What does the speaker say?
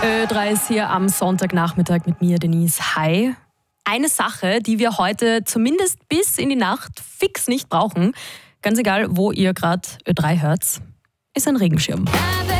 Ö3 ist hier am Sonntagnachmittag mit mir, Denise. Hi. Eine Sache, die wir heute zumindest bis in die Nacht fix nicht brauchen, ganz egal, wo ihr gerade Ö3 hört, ist ein Regenschirm.